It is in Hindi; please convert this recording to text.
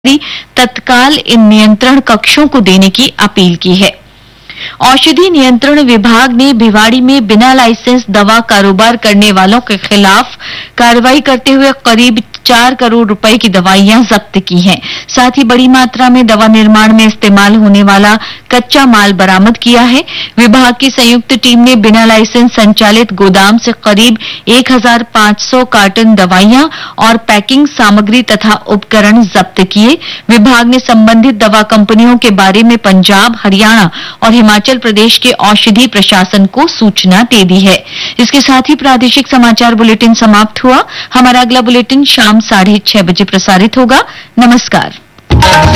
तत्काल इन नियंत्रण कक्षों को देने की अपील की है। औषधि नियंत्रण विभाग ने भिवाड़ी में बिना लाइसेंस दवा कारोबार करने वालों के खिलाफ कार्रवाई करते हुए करीब 4 करोड़ रुपए की दवाइयां जब्त की हैं। साथ ही बड़ी मात्रा में दवा निर्माण में इस्तेमाल होने वाला कच्चा माल बरामद किया है। विभाग की संयुक्त टीम ने बिना लाइसेंस संचालित गोदाम से करीब 1500 कार्टन दवाइयां और पैकिंग सामग्री तथा उपकरण जब्त किए। विभाग ने संबंधित दवा कंपनियों के बारे में पंजाब, हरियाणा और हिमाचल प्रदेश के औषधि प्रशासन को सूचना दे दी है। इसके साथ ही प्रादेशिक समाचार बुलेटिन समाप्त हुआ। हमारा अगला बुलेटिन शाम 6:30 बजे प्रसारित होगा। नमस्कार।